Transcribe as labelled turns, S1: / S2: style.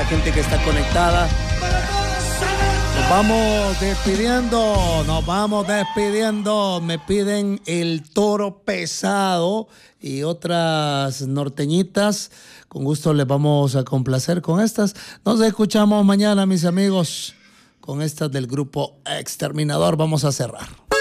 S1: gente que está conectada. Nos vamos despidiendo. Me piden el Toro Pesado y otras norteñitas. Con gusto les vamos a complacer con estas. Nos escuchamos mañana, mis amigos, con estas del grupo Exterminador. Vamos a cerrar.